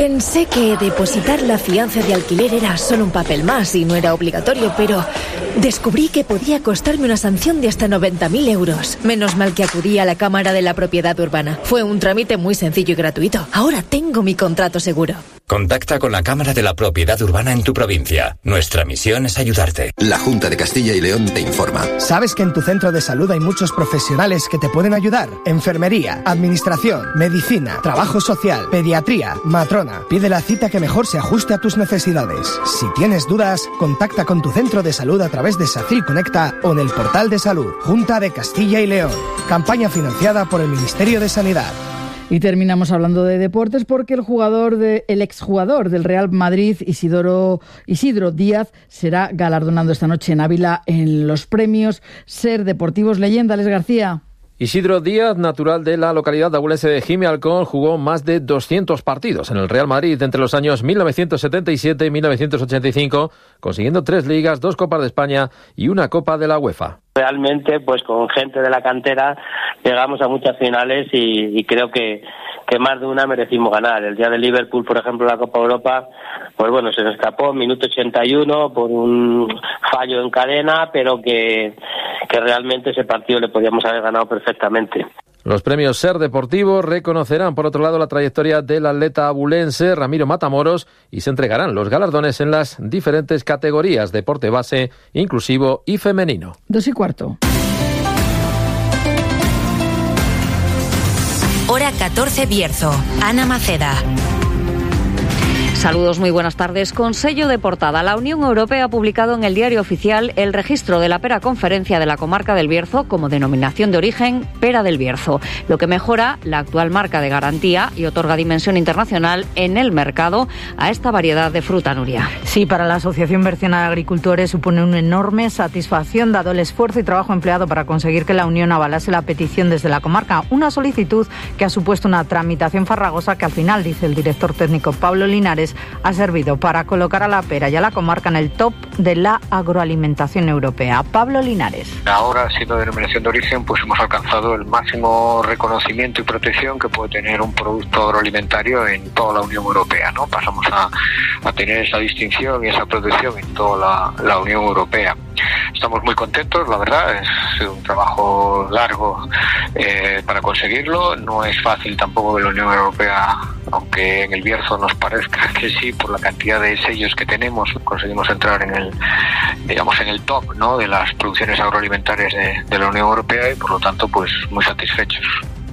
Pensé que depositar la fianza de alquiler era solo un papel más y no era obligatorio, pero descubrí que podía costarme una sanción de hasta 90.000 euros. Menos mal que acudí a la Cámara de la Propiedad Urbana. Fue un trámite muy sencillo y gratuito. Ahora tengo mi contrato seguro. Contacta con la Cámara de la Propiedad Urbana en tu provincia. Nuestra misión es ayudarte. La Junta de Castilla y León te informa. ¿Sabes que en tu centro de salud hay muchos profesionales que te pueden ayudar? Enfermería, administración, medicina, trabajo social, pediatría, matrona. Pide la cita que mejor se ajuste a tus necesidades. Si tienes dudas, contacta con tu centro de salud a través de SACIL Conecta o en el portal de salud. Junta de Castilla y León. Campaña financiada por el Ministerio de Sanidad. Y terminamos hablando de deportes porque el exjugador del Real Madrid, Isidro Díaz, será galardonado esta noche en Ávila en los premios Ser Deportivos Leyenda. Alex García. Isidro Díaz, natural de la localidad abulense de Jimialcón, jugó más de 200 partidos en el Real Madrid entre los años 1977 y 1985, consiguiendo 3 ligas, 2 Copas de España y una Copa de la UEFA. Realmente, pues con gente de la cantera llegamos a muchas finales y creo que más de una merecimos ganar. El día de Liverpool, por ejemplo, la Copa Europa, pues bueno, se nos escapó, minuto 81, por un fallo en cadena, pero que realmente ese partido le podíamos haber ganado perfectamente. Los premios Ser Deportivo reconocerán, por otro lado, la trayectoria del atleta abulense Ramiro Matamoros y se entregarán los galardones en las diferentes categorías: deporte base, inclusivo y femenino. 2:15. Hora 14 Bierzo. Ana Maceda. Saludos, muy buenas tardes. Con sello de portada, la Unión Europea ha publicado en el Diario Oficial el registro de la pera conferencia de la comarca del Bierzo como denominación de origen Pera del Bierzo, lo que mejora la actual marca de garantía y otorga dimensión internacional en el mercado a esta variedad de fruta, Nuria. Sí, para la Asociación Berciana de Agricultores supone una enorme satisfacción dado el esfuerzo y trabajo empleado para conseguir que la Unión avalase la petición desde la comarca, una solicitud que ha supuesto una tramitación farragosa que al final, dice el director técnico Pablo Linares, ha servido para colocar a la pera y a la comarca en el top de la agroalimentación europea. Pablo Linares. Ahora, siendo denominación de origen, pues hemos alcanzado el máximo reconocimiento y protección que puede tener un producto agroalimentario en toda la Unión Europea, ¿no? Pasamos a tener esa distinción y esa protección en toda la Unión Europea. Estamos muy contentos, la verdad, es un trabajo largo para conseguirlo. No es fácil tampoco que la Unión Europea, aunque en el Bierzo nos parezca que sí, por la cantidad de sellos que tenemos, conseguimos entrar en el top, ¿no?, de las producciones agroalimentarias de la Unión Europea y por lo tanto pues muy satisfechos.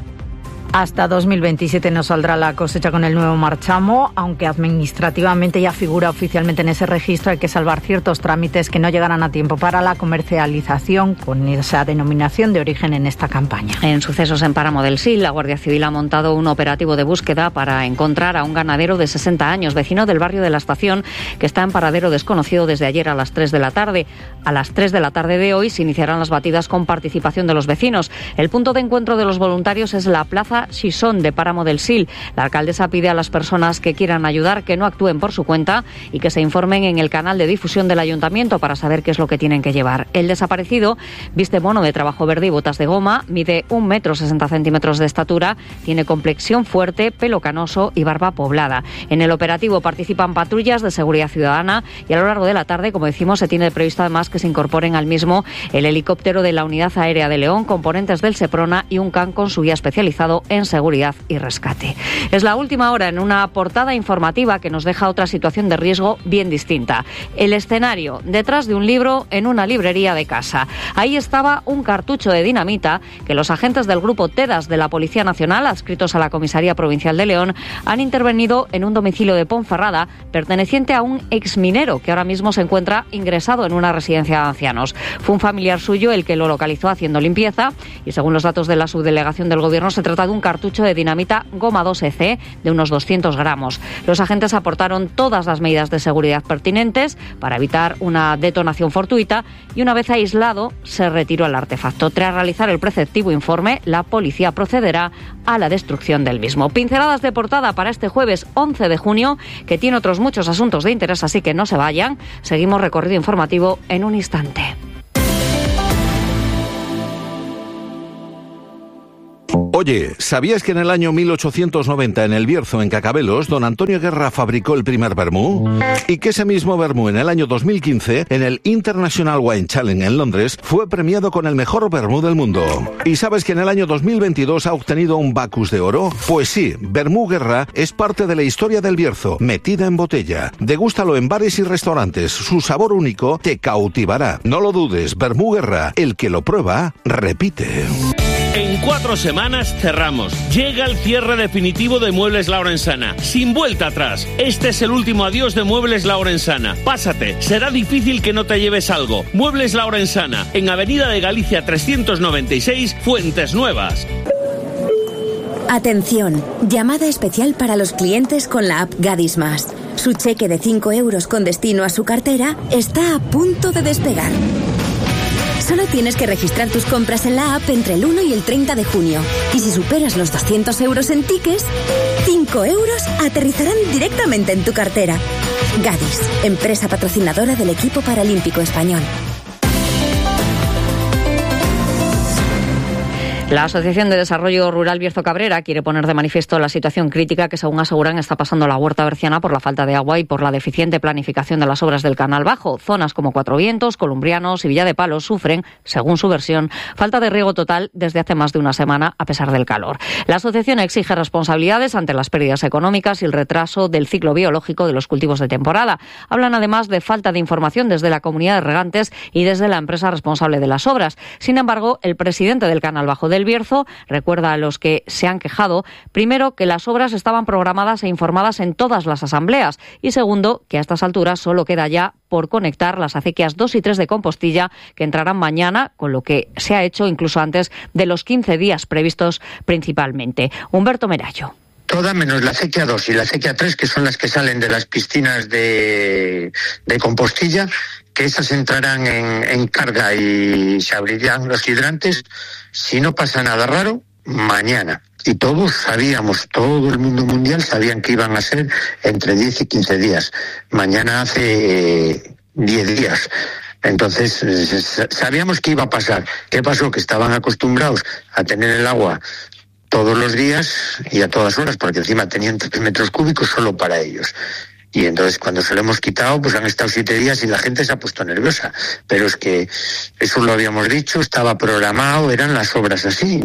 Hasta 2027 nos saldrá la cosecha con el nuevo marchamo, aunque administrativamente ya figura oficialmente en ese registro. Hay que salvar ciertos trámites que no llegarán a tiempo para la comercialización con esa denominación de origen en esta campaña. En sucesos en Páramo del Sil, la Guardia Civil ha montado un operativo de búsqueda para encontrar a un ganadero de 60 años, vecino del barrio de la Estación, que está en paradero desconocido desde ayer a las 3 de la tarde. A las 3 de la tarde de hoy se iniciarán las batidas con participación de los vecinos. El punto de encuentro de los voluntarios es la Plaza Xisón de Páramo del Sil. La alcaldesa pide a las personas que quieran ayudar que no actúen por su cuenta y que se informen en el canal de difusión del ayuntamiento para saber qué es lo que tienen que llevar. El desaparecido viste mono de trabajo verde y botas de goma, mide 1,60 m de estatura, tiene complexión fuerte, pelo canoso y barba poblada. En el operativo participan patrullas de seguridad ciudadana y a lo largo de la tarde, como decimos, se tiene previsto además que se incorporen al mismo el helicóptero de la Unidad Aérea de León, componentes del Seprona y un can con su guía especializado en seguridad y rescate. Es la última hora en una portada informativa que nos deja otra situación de riesgo bien distinta. El escenario, detrás de un libro en una librería de casa. Ahí estaba un cartucho de dinamita que los agentes del grupo TEDAS de la Policía Nacional, adscritos a la Comisaría Provincial de León, han intervenido en un domicilio de Ponferrada perteneciente a un exminero que ahora mismo se encuentra ingresado en una residencia de ancianos. Fue un familiar suyo el que lo localizó haciendo limpieza y, según los datos de la subdelegación del Gobierno, se trata de un cartucho de dinamita goma 2EC de unos 200 gramos. Los agentes aportaron todas las medidas de seguridad pertinentes para evitar una detonación fortuita y, una vez aislado, se retiró el artefacto. Tras realizar el preceptivo informe, la policía procederá a la destrucción del mismo. Pinceladas de portada para este jueves 11 de junio, que tiene otros muchos asuntos de interés, así que no se vayan. Seguimos recorrido informativo en un instante. Oye, ¿sabías que en el año 1890 en El Bierzo, en Cacabelos, don Antonio Guerra fabricó el primer vermú? Y que ese mismo vermú en el año 2015, en el International Wine Challenge en Londres, fue premiado con el mejor vermú del mundo. ¿Y sabes que en el año 2022 ha obtenido un Bacus de oro? Pues sí, Vermú Guerra es parte de la historia del Bierzo, metida en botella. Degústalo en bares y restaurantes, su sabor único te cautivará. No lo dudes, Vermú Guerra, el que lo prueba, repite. En 4 semanas cerramos. Llega el cierre definitivo de Muebles La Orensana. Sin vuelta atrás. Este es el último adiós de Muebles La Orensana. Pásate. Será difícil que no te lleves algo. Muebles La Orensana. En Avenida de Galicia 396, Fuentes Nuevas. Atención. Llamada especial para los clientes con la app Gadis Más. Su cheque de 5 euros con destino a su cartera está a punto de despegar. Solo tienes que registrar tus compras en la app entre el 1 y el 30 de junio. Y si superas los 200 euros en tickets, 5 euros aterrizarán directamente en tu cartera. Gadis, empresa patrocinadora del equipo paralímpico español. La Asociación de Desarrollo Rural Bierzo Cabrera quiere poner de manifiesto la situación crítica que, según aseguran, está pasando la huerta berciana por la falta de agua y por la deficiente planificación de las obras del Canal Bajo. Zonas como Cuatro Vientos, Columbrianos y Villa de Palos sufren, según su versión, falta de riego total desde hace más de una semana, a pesar del calor. La asociación exige responsabilidades ante las pérdidas económicas y el retraso del ciclo biológico de los cultivos de temporada. Hablan además de falta de información desde la comunidad de regantes y desde la empresa responsable de las obras. Sin embargo, el presidente del Canal Bajo del Bierzo recuerda a los que se han quejado, primero, que las obras estaban programadas e informadas en todas las asambleas y segundo, que a estas alturas solo queda ya por conectar las acequias 2 y 3 de Compostilla, que entrarán mañana, con lo que se ha hecho incluso antes de los 15 días previstos principalmente. Humberto Merallo. Toda menos la acequia 2 y la acequia 3, que son las que salen de las piscinas de Compostilla, que esas entrarán en carga y se abrirán los hidrantes, si no pasa nada raro, mañana. Y todos sabíamos, todo el mundo mundial sabían que iban a ser entre 10 y 15 días. Mañana hace 10 días. Entonces, sabíamos que iba a pasar. ¿Qué pasó? Que estaban acostumbrados a tener el agua todos los días y a todas horas, porque encima tenían 3 metros cúbicos solo para ellos. Y entonces cuando se lo hemos quitado, pues han estado 7 días y la gente se ha puesto nerviosa. Pero es que eso lo habíamos dicho, estaba programado, eran las obras así.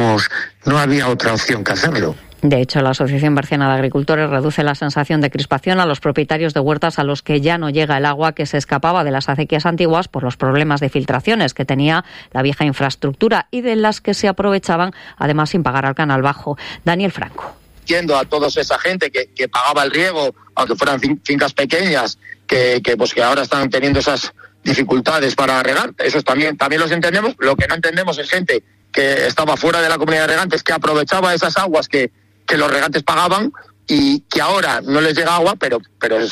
No había otra opción que hacerlo. De hecho, la Asociación Berciana de Agricultores reduce la sensación de crispación a los propietarios de huertas a los que ya no llega el agua que se escapaba de las acequias antiguas por los problemas de filtraciones que tenía la vieja infraestructura y de las que se aprovechaban, además sin pagar al Canal Bajo. Daniel Franco. Entiendo a toda esa gente que pagaba el riego, aunque fueran fincas pequeñas, que ahora están teniendo esas dificultades para regar. Eso también los entendemos. Lo que no entendemos es gente que estaba fuera de la comunidad de regantes, que aprovechaba esas aguas que los regantes pagaban y que ahora no les llega agua, pero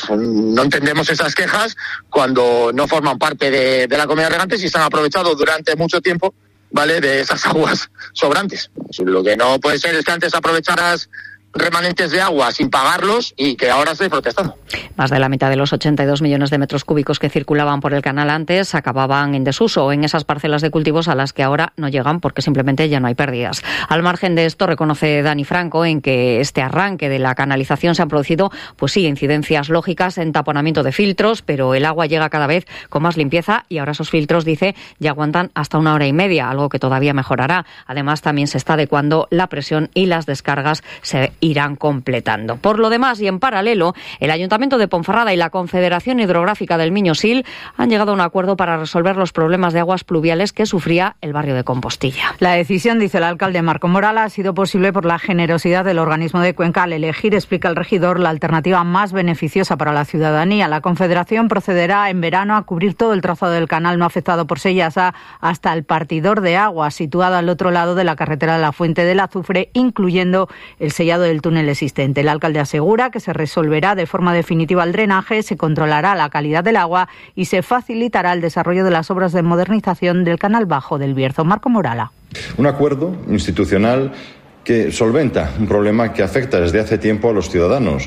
no entendemos esas quejas cuando no forman parte de la comunidad de regantes y se han aprovechado durante mucho tiempo, ¿vale?, de esas aguas sobrantes. Lo que no puede ser es que antes aprovecharas remanentes de agua sin pagarlos y que ahora esté protestando. Más de la mitad de los 82 millones de metros cúbicos que circulaban por el canal antes acababan en desuso en esas parcelas de cultivos a las que ahora no llegan porque simplemente ya no hay pérdidas. Al margen de esto, reconoce Dani Franco en que este arranque de la canalización se han producido, pues sí, incidencias lógicas en taponamiento de filtros, pero el agua llega cada vez con más limpieza y ahora esos filtros, dice, ya aguantan hasta 1 hora y media, algo que todavía mejorará. Además, también se está adecuando la presión y las descargas se irán completando. Por lo demás, y en paralelo, el Ayuntamiento de Ponferrada y la Confederación Hidrográfica del Miño-Sil han llegado a un acuerdo para resolver los problemas de aguas pluviales que sufría el barrio de Compostilla. La decisión, dice el alcalde Marco Morala, ha sido posible por la generosidad del organismo de Cuenca al elegir, explica el regidor, la alternativa más beneficiosa para la ciudadanía. La Confederación procederá en verano a cubrir todo el trazado del canal no afectado por Sellasa hasta el partidor de agua, situado al otro lado de la carretera de la Fuente del Azufre, incluyendo el sellado del túnel existente. El alcalde asegura que se resolverá de forma definitiva el drenaje, se controlará la calidad del agua y se facilitará el desarrollo de las obras de modernización del canal bajo del Bierzo. Marco Morala. Un acuerdo institucional que solventa un problema que afecta desde hace tiempo a los ciudadanos,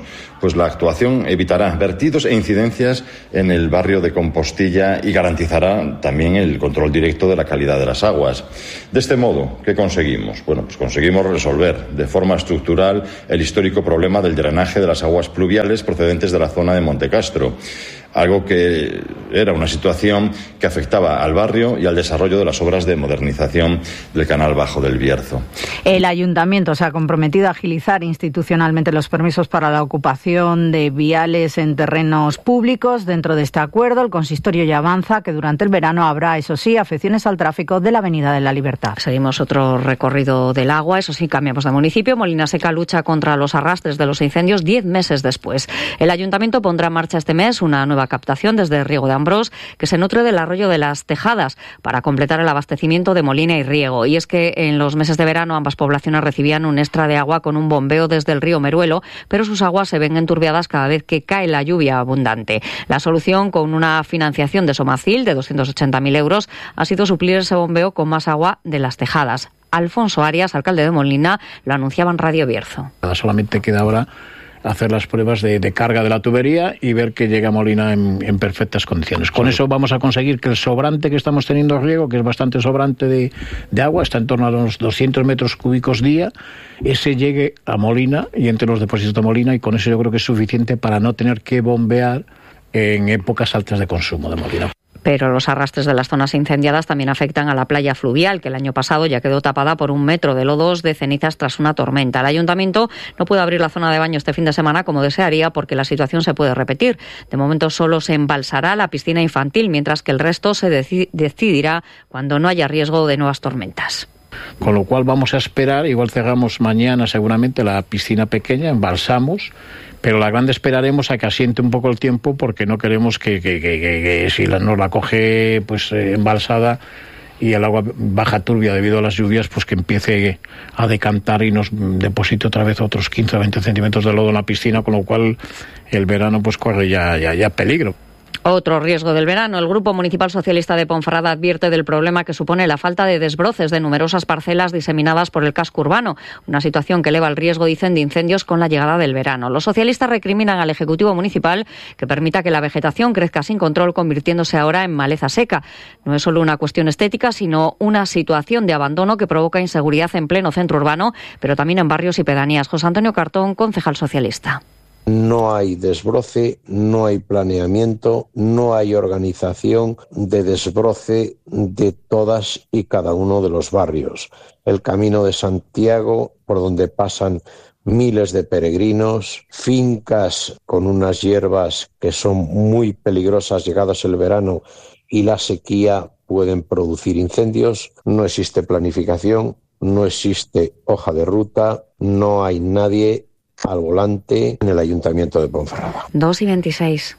pues la actuación evitará vertidos e incidencias en el barrio de Compostilla y garantizará también el control directo de la calidad de las aguas. De este modo, ¿qué conseguimos? Bueno, pues conseguimos resolver de forma estructural el histórico problema del drenaje de las aguas pluviales procedentes de la zona de Montecastro. Algo que era una situación que afectaba al barrio y al desarrollo de las obras de modernización del canal bajo del Bierzo. El ayuntamiento se ha comprometido a agilizar institucionalmente los permisos para la ocupación de viales en terrenos públicos. Dentro de este acuerdo, el consistorio ya avanza que durante el verano habrá, eso sí, afecciones al tráfico de la Avenida de la Libertad. Seguimos otro recorrido del agua, eso sí, cambiamos de municipio. Molina Seca lucha contra los arrastres de los incendios 10 meses después. El ayuntamiento pondrá en marcha este mes una nueva captación desde Riego de Ambrós, que se nutre del arroyo de las Tejadas, para completar el abastecimiento de Molina y Riego. Y es que en los meses de verano ambas poblaciones recibían un extra de agua con un bombeo desde el río Meruelo, pero sus aguas se ven enturbiadas cada vez que cae la lluvia abundante. La solución, con una financiación de Somacil de 280.000 euros, ha sido suplir ese bombeo con más agua de las Tejadas. Alfonso Arias, alcalde de Molina, lo anunciaba en Radio Bierzo. Solamente queda ahora hacer las pruebas de carga de la tubería y ver que llega a Molina en perfectas condiciones. Con eso vamos a conseguir que el sobrante que estamos teniendo Riego, que es bastante sobrante de agua, está en torno a los 200 metros cúbicos día, ese llegue a Molina y entre los depósitos de Molina, y con eso yo creo que es suficiente para no tener que bombear en épocas altas de consumo de Molina. Pero los arrastres de las zonas incendiadas también afectan a la playa fluvial, que el año pasado ya quedó tapada por 1 metro de lodos de cenizas tras una tormenta. El ayuntamiento no puede abrir la zona de baño este fin de semana como desearía, porque la situación se puede repetir. De momento solo se embalsará la piscina infantil, mientras que el resto se decidirá cuando no haya riesgo de nuevas tormentas. Con lo cual vamos a esperar, igual cerramos mañana seguramente la piscina pequeña, embalsamos, pero la grande esperaremos a que asiente un poco el tiempo, porque no queremos que si nos la coge pues embalsada y el agua baja turbia debido a las lluvias, pues que empiece a decantar y nos deposite otra vez otros 15 o 20 centímetros de lodo en la piscina, con lo cual el verano pues corre ya peligro. Otro riesgo del verano. El Grupo Municipal Socialista de Ponferrada advierte del problema que supone la falta de desbroces de numerosas parcelas diseminadas por el casco urbano, una situación que eleva el riesgo, dicen, de incendios con la llegada del verano. Los socialistas recriminan al Ejecutivo Municipal que permita que la vegetación crezca sin control, convirtiéndose ahora en maleza seca. No es solo una cuestión estética, sino una situación de abandono que provoca inseguridad en pleno centro urbano, pero también en barrios y pedanías. José Antonio Cartón, concejal socialista. No hay desbroce, no hay planeamiento, no hay organización de desbroce de todas y cada uno de los barrios. El Camino de Santiago, por donde pasan miles de peregrinos, fincas con unas hierbas que son muy peligrosas llegadas el verano y la sequía pueden producir incendios. No existe planificación, no existe hoja de ruta, no hay nadie al volante en el Ayuntamiento de Ponferrada. 2:26.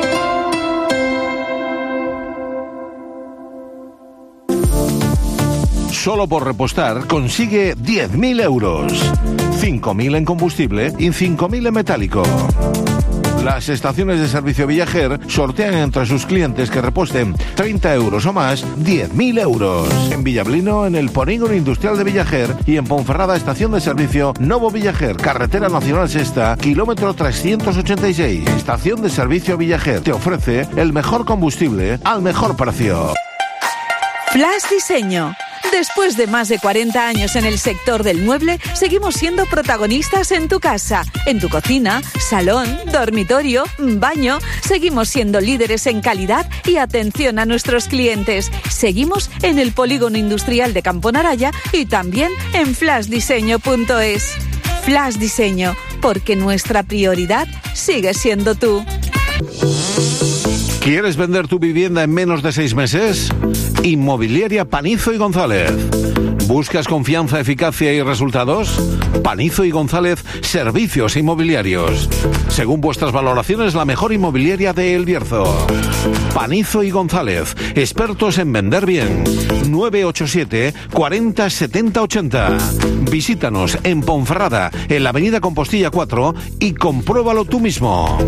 Solo por repostar consigue 10.000 euros. 5.000 en combustible y 5.000 en metálico. Las estaciones de servicio Viajer sortean entre sus clientes que reposten 30 euros o más 10.000 euros. En Villablino, en el Polígono Industrial de Viajer, y en Ponferrada, estación de servicio Novo Viajer, Carretera Nacional Sexta, kilómetro 386. Estación de servicio Viajer te ofrece el mejor combustible al mejor precio. Flash Diseño. Después de más de 40 años en el sector del mueble, seguimos siendo protagonistas en tu casa, en tu cocina, salón, dormitorio, baño. Seguimos siendo líderes en calidad y atención a nuestros clientes. Seguimos en el Polígono Industrial de Camponaraya y también en flashdiseño.es. Flash Diseño, porque nuestra prioridad sigue siendo tú. ¿Quieres vender tu vivienda en menos de 6 meses? Inmobiliaria Panizo y González. ¿Buscas confianza, eficacia y resultados? Panizo y González, servicios inmobiliarios. Según vuestras valoraciones, la mejor inmobiliaria de El Bierzo. Panizo y González, expertos en vender bien. 987 40 70 80. Visítanos en Ponferrada, en la avenida Compostilla 4, y compruébalo tú mismo.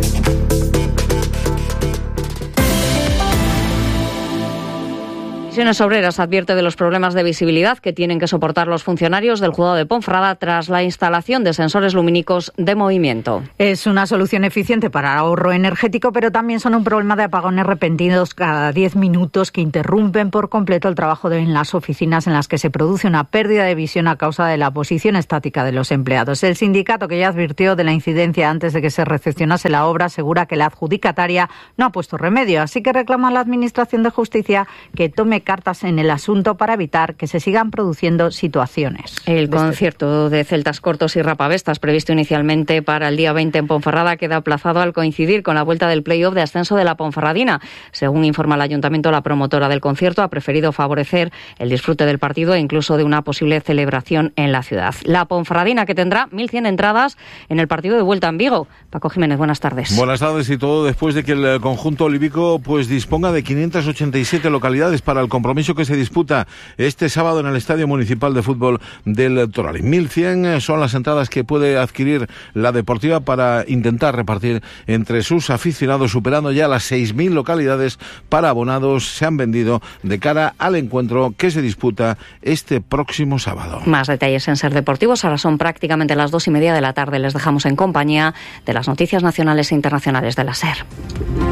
Comisiones Obreras advierte de los problemas de visibilidad que tienen que soportar los funcionarios del juzgado de Ponferrada tras la instalación de sensores lumínicos de movimiento. Es una solución eficiente para ahorro energético, pero también son un problema de apagones repentinos cada 10 minutos que interrumpen por completo el trabajo en las oficinas, en las que se produce una pérdida de visión a causa de la posición estática de los empleados. El sindicato, que ya advirtió de la incidencia antes de que se recepcionase la obra, asegura que la adjudicataria no ha puesto remedio, así que reclama a la Administración de Justicia que tome cartas en el asunto para evitar que se sigan produciendo situaciones. El concierto de Celtas Cortos y Rapavestas, previsto inicialmente para el día 20 en Ponferrada, queda aplazado al coincidir con la vuelta del play-off de ascenso de la Ponferradina. Según informa el Ayuntamiento, la promotora del concierto ha preferido favorecer el disfrute del partido e incluso de una posible celebración en la ciudad. La Ponferradina, que tendrá 1.100 entradas en el partido de vuelta en Vigo. Paco Jiménez, buenas tardes. Buenas tardes, y todo después de que el conjunto olivico disponga de 587 localidades para el compromiso que se disputa este sábado en el Estadio Municipal de Fútbol del Toral. 1.100 son las entradas que puede adquirir la Deportiva para intentar repartir entre sus aficionados, superando ya las 6.000 localidades para abonados se han vendido de cara al encuentro que se disputa este próximo sábado. Más detalles en Ser Deportivos. Ahora son prácticamente las 2:30 de la tarde. Les dejamos en compañía de las noticias nacionales e internacionales de la SER.